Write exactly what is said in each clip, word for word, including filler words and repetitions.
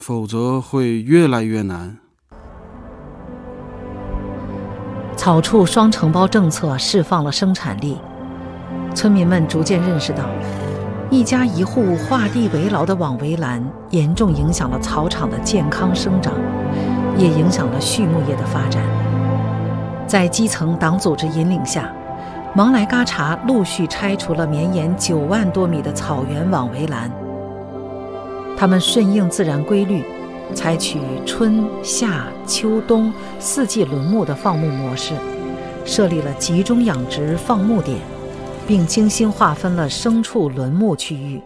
否则会越来越难。 草畜双承包政策释放了生产力，村民们逐渐认识到，一家一户画地为牢的网围栏严重影响了草场的健康生长，也影响了畜牧业的发展。在基层党组织引领下，芒来嘎查陆续拆除了绵延九万多米的草原网围栏。他们顺应自然规律，采取春夏秋冬四季轮牧的放牧模式，设立了集中养殖放牧点，并精心划分了牲畜轮牧区域。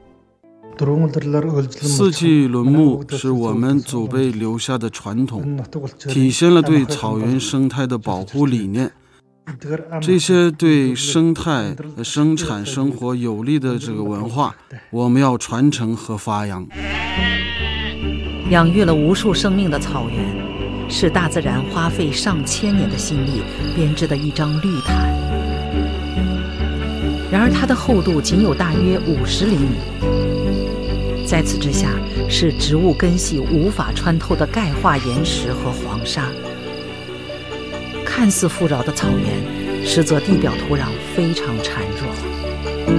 四季轮牧是我们祖辈留下的传统，体现了对草原生态的保护理念。这些对生态、生产生活有利的这个文化，我们要传承和发扬。 养育了无数生命的草原，是大自然花费上千年的心力编织的一张绿毯。然而它的厚度仅有大约五十厘米，在此之下是植物根系无法穿透的钙化岩石和黄沙。看似富饶的草原，实则地表土壤非常孱弱。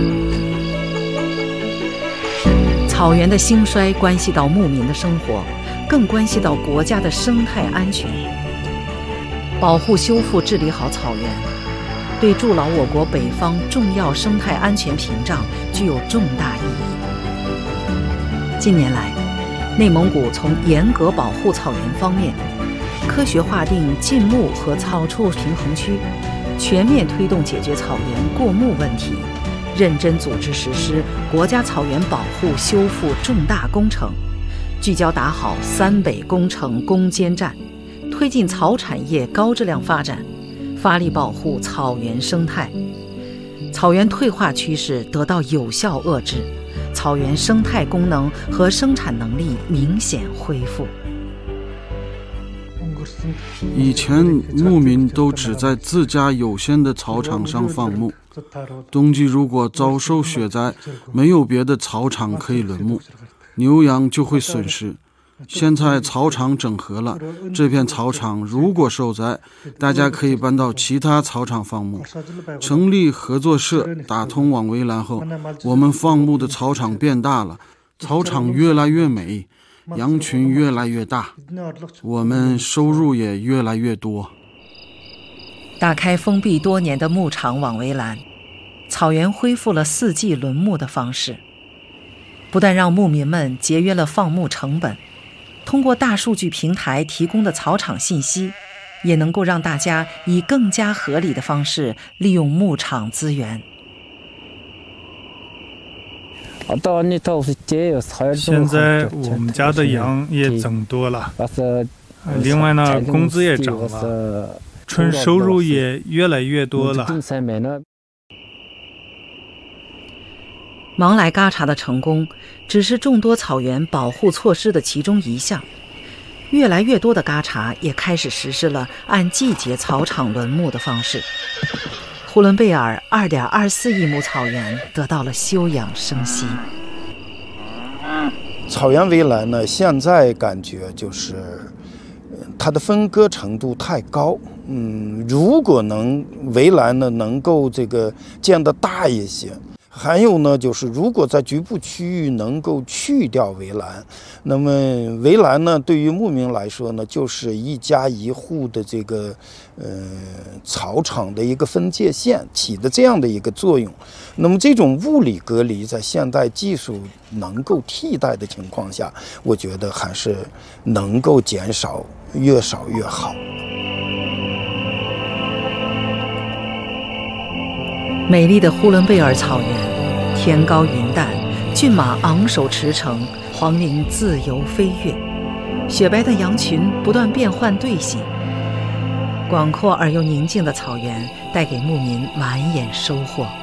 草原的兴衰关系到牧民的生活，更关系到国家的生态安全。保护、修复、治理好草原，对筑牢我国北方重要生态安全屏障具有重大意义。近年来，内蒙古从严格保护草原方面，科学划定禁牧和草畜平衡区，全面推动解决草原过牧问题，认真组织实施国家草原保护修复重大工程，聚焦打好三北工程攻坚战，推进草产业高质量发展，发力保护草原生态。草原退化趋势得到有效遏制，草原生态功能和生产能力明显恢复。 以前牧民都只在自家有限的草场上放牧，冬季如果遭受雪灾，没有别的草场可以轮牧，牛羊就会损失。现在草场整合了，这片草场如果受灾，大家可以搬到其他草场放牧。成立合作社，打通网围栏后，我们放牧的草场变大了，草场越来越美，羊群越来越大，我们收入也越来越多。 打开封闭多年的牧场网围栏，草原恢复了四季轮牧的方式，不但让牧民们节约了放牧成本，通过大数据平台提供的草场信息，也能够让大家以更加合理的方式利用牧场资源。 现在我们家的羊也增多了，另外呢，工资也涨了，纯收入也越来越多了。 芒来嘎查的成功只是众多草原保护措施的其中一项，越来越多的嘎查也开始实施了按季节草场轮牧的方式。呼伦贝尔 二点二四亿亩草原得到了休养生息。 草原围栏呢，现在感觉就是它的分割程度太高。嗯，如果能围栏呢能够这个建得大一些，还有呢就是如果在局部区域能够去掉围栏，那么围栏呢对于牧民来说呢就是一家一户的这个呃草场的一个分界线，起的这样的一个作用。那么这种物理隔离在现代技术能够替代的情况下，我觉得还是能够减少，越少越好。 美丽的呼伦贝尔草原，天高云淡，骏马昂首驰骋，黄羚自由飞跃，雪白的羊群不断变换队形。广阔而又宁静的草原带给牧民满眼收获。